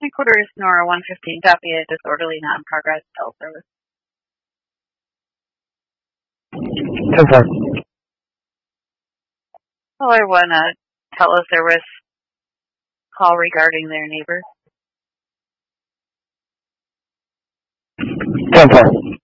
Headquarters, Nora 115, copy a disorderly non-progress cell service. 10-4. Caller 1, teleservice call regarding their neighbor. 10-4.